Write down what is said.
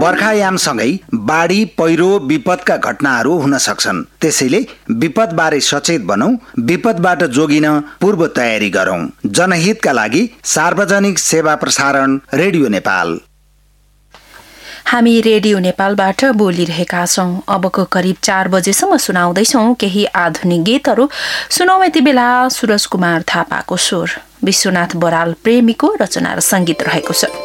बर्खायामसँगै बाढी पहिरो विपदका घटनाहरू हुन सक्छन्। त्यसैले विपदबारे सचेत बनौं, विपदबाट जोगिन पूर्व तयारी गरौं। जनहितका लागि सार्वजनिक सेवा प्रसारण रेडियो नेपाल। हामी रेडियो नेपालबाट बोलिरहेका छौं। अबको करिब 4 बजेसम्म सुनाउँदैछौं केही आधुनिक गीतहरू। सुनौ यति बेला सूरज कुमार थापाको स्वर, विश्वनाथ बराल प्रेमीको रचना र संगीत रहेको छ।